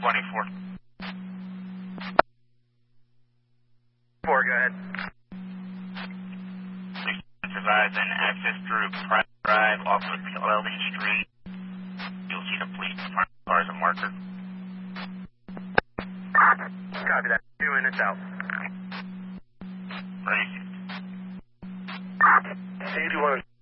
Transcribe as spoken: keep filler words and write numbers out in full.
twenty-four. Four, go ahead. Please advise an access through Private Drive off of Welding Street. You'll see the police department car as a marker. Copy that. Two minutes out. Ready? eighty-one.